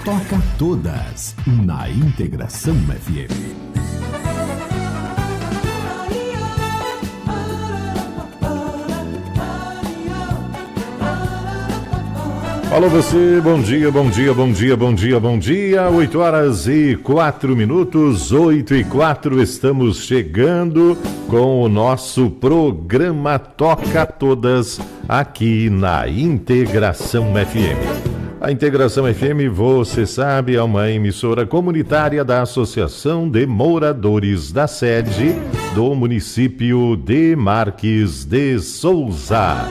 Toca todas na Integração FM. Alô você, bom dia, bom dia, bom dia, bom dia, bom dia. 8h04, 8h04, estamos chegando com o nosso programa Toca Todas aqui na Integração FM. A Integração FM, você sabe, é uma emissora comunitária da Associação de Moradores da Sede do município de Marques de Souza.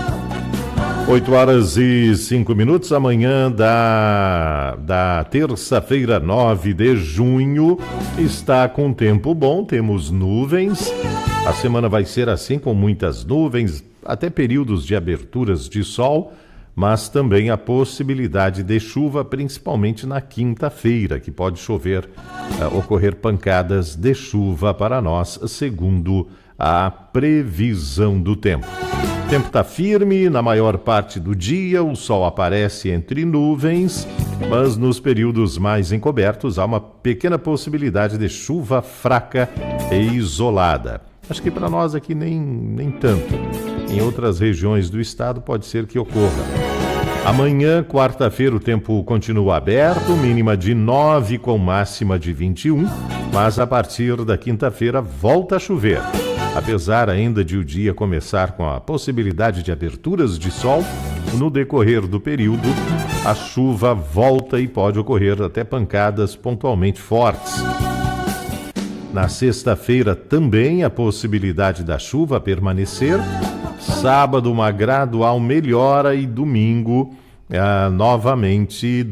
8h05, amanhã da terça-feira, 9 de junho, está com tempo bom, temos nuvens. A semana vai ser assim, com muitas nuvens, até períodos de aberturas de sol, mas também a possibilidade de chuva, principalmente na quinta-feira, que pode ocorrer pancadas de chuva para nós, segundo a previsão do tempo. O tempo está firme na maior parte do dia, o sol aparece entre nuvens, mas nos períodos mais encobertos há uma pequena possibilidade de chuva fraca e isolada. Acho que para nós aqui nem tanto. Em outras regiões do estado pode ser que ocorra. Amanhã, quarta-feira, o tempo continua aberto, mínima de 9 com máxima de 21, mas a partir da quinta-feira volta a chover. Apesar ainda de o dia começar com a possibilidade de aberturas de sol, no decorrer do período, a chuva volta e pode ocorrer até pancadas pontualmente fortes. Na sexta-feira também a possibilidade da chuva permanecer. Sábado uma gradual melhora e domingo novamente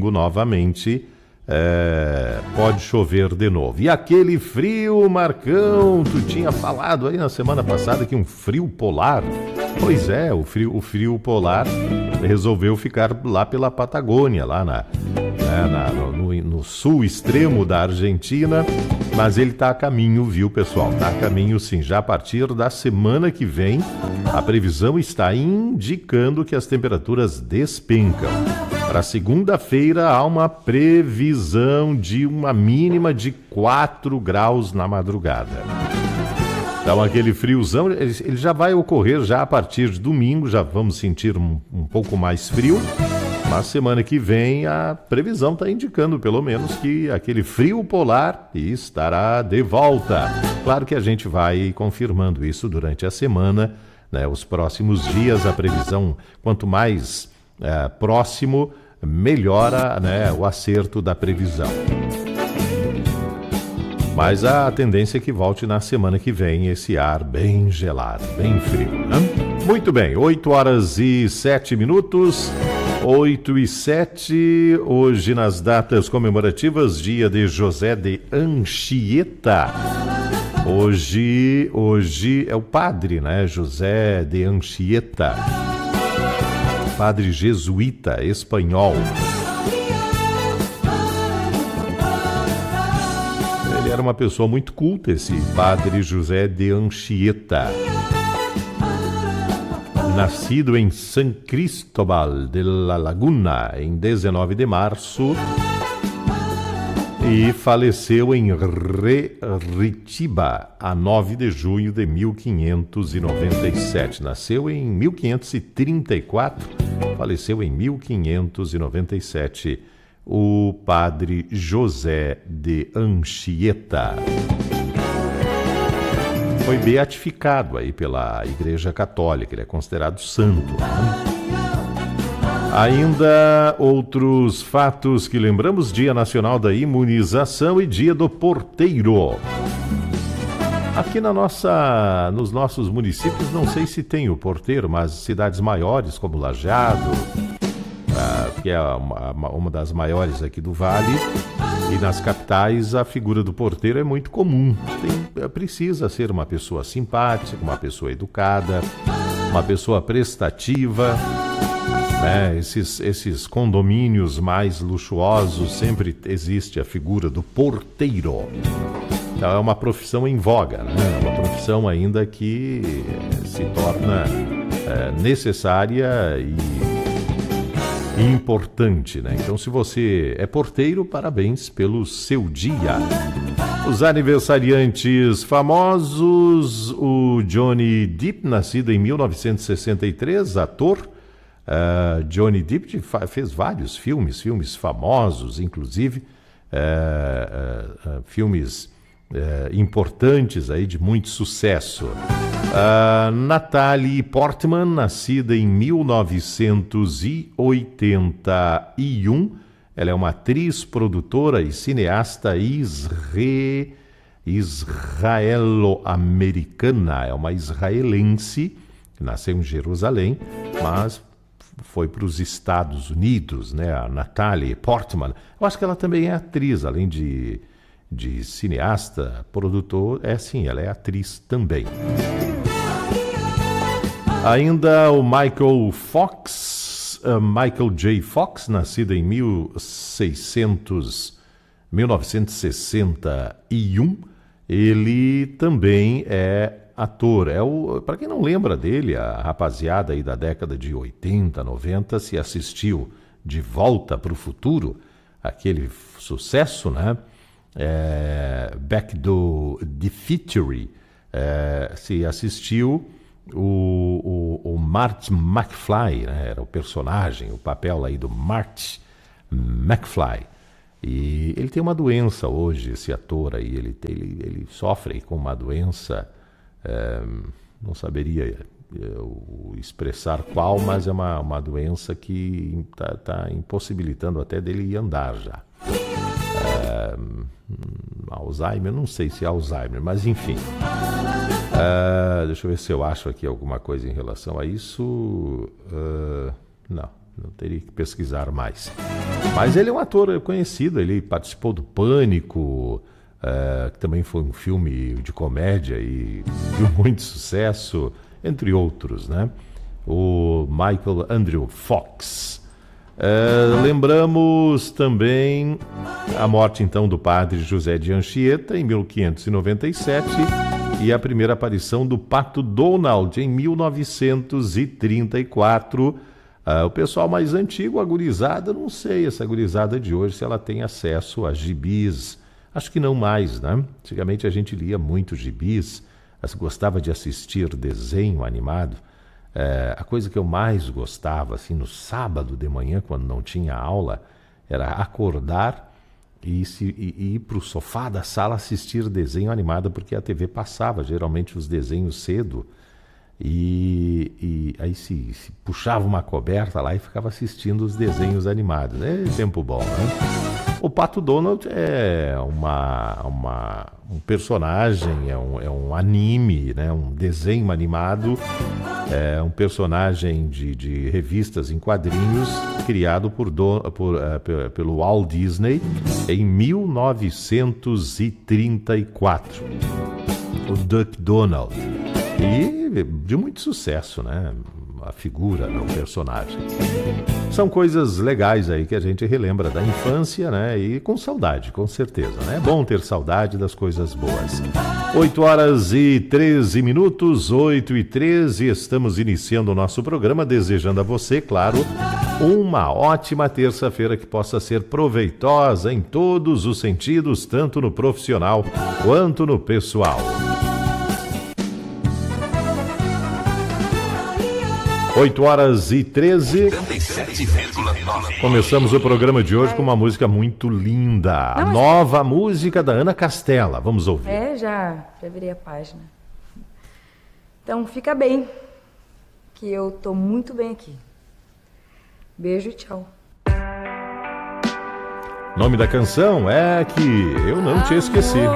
pode chover de novo. E aquele frio, Marcão, tu tinha falado aí na semana passada que um frio polar. Pois é, o frio polar resolveu ficar lá pela Patagônia, lá no sul extremo da Argentina, mas ele está a caminho, viu, pessoal? Está a caminho sim, já a partir da semana que vem, a previsão está indicando que as temperaturas despencam. Para segunda-feira há uma previsão de uma mínima de 4 graus na madrugada. Então aquele friozão, ele já vai ocorrer já a partir de domingo, já vamos sentir um pouco mais frio. Mas semana que vem a previsão está indicando pelo menos que aquele frio polar estará de volta. Claro que a gente vai confirmando isso durante a semana, né? Os próximos dias a previsão, quanto mais próximo, melhora, né, o acerto da previsão. Mas a tendência é que volte na semana que vem esse ar bem gelado, bem frio, né? Muito bem, 8h07, 8h07, hoje nas datas comemorativas, dia de José de Anchieta. Hoje é o padre, né? José de Anchieta, padre jesuíta espanhol. Ele era uma pessoa muito culta, esse padre José de Anchieta. Nascido em San Cristóbal de la Laguna em 19 de março e faleceu em Retiba a 9 de junho de 1597. Nasceu em 1534, faleceu em 1597, o padre José de Anchieta. Foi beatificado aí pela Igreja Católica, ele é considerado santo, né? Ainda outros fatos que lembramos: Dia Nacional da Imunização e Dia do Porteiro. Aqui nos nossos municípios, não sei se tem o porteiro, mas cidades maiores como Lajeado, que é uma das maiores aqui do Vale, e nas capitais a figura do porteiro é muito comum. Precisa ser uma pessoa simpática, uma pessoa educada, uma pessoa prestativa, né? Esses condomínios mais luxuosos sempre existe a figura do porteiro. Então é uma profissão em voga, né? Uma profissão ainda que se torna necessária e importante, né? Então, se você é porteiro, parabéns pelo seu dia. Os aniversariantes famosos, o Johnny Depp, nascido em 1963, ator. Johnny Depp fez vários filmes famosos, inclusive filmes importantes aí de muito sucesso. Natalie Portman, nascida em 1981, ela é uma atriz, produtora e cineasta israelo-americana, é uma israelense, que nasceu em Jerusalém, mas foi para os Estados Unidos, né? A Natalie Portman. Eu acho que ela também é atriz, além de cineasta, produtor, sim, ela é atriz também. Ainda o Michael J. Fox, nascido em 1961, ele também é ator. Para quem não lembra dele, a rapaziada aí da década de 80, 90, se assistiu De Volta para o Futuro, aquele sucesso, né? Back to the Future, se assistiu o Marty McFly, né? Era o personagem, o papel aí do Marty McFly. E ele tem uma doença hoje, esse ator aí, ele sofre com uma doença, não saberia expressar qual, mas é uma doença que está impossibilitando até dele ir andar já. Alzheimer, não sei se é Alzheimer, mas enfim. Deixa eu ver se eu acho aqui alguma coisa em relação a isso. Não teria que pesquisar mais. Mas ele é um ator conhecido, ele participou do Pânico, que também foi um filme de comédia e de muito sucesso, entre outros, né? O Michael Andrew Fox. Lembramos também a morte, então, do padre José de Anchieta, em 1597, e a primeira aparição do Pato Donald, em 1934. O pessoal mais antigo, a gurizada, não sei, essa gurizada de hoje, se ela tem acesso a gibis. Acho que não mais, né? Antigamente a gente lia muito gibis, gostava de assistir desenho animado. A coisa que eu mais gostava, assim, no sábado de manhã, quando não tinha aula, era acordar e ir para o sofá da sala assistir desenho animado, porque a TV passava geralmente os desenhos cedo, e aí se puxava uma coberta lá e ficava assistindo os desenhos animados. Tempo bom, né? O Pato Donald é um personagem, é um anime, né? Um desenho animado, um personagem de revistas em quadrinhos, criado pelo Walt Disney em 1934. O Duck Donald. E de muito sucesso, né? A figura, o personagem. São coisas legais aí que a gente relembra da infância, né? E com saudade, com certeza, né? É bom ter saudade das coisas boas. 8h13, 8h13, estamos iniciando o nosso programa, desejando a você, claro, uma ótima terça-feira que possa ser proveitosa em todos os sentidos, tanto no profissional quanto no pessoal. 8h13. Começamos o programa de hoje com uma música muito linda. A nova música da Ana Castela. Vamos ouvir. Já virei a página. Então fica bem, que eu tô muito bem aqui. Beijo e tchau. O nome da canção é Que Eu Não Te Esqueci.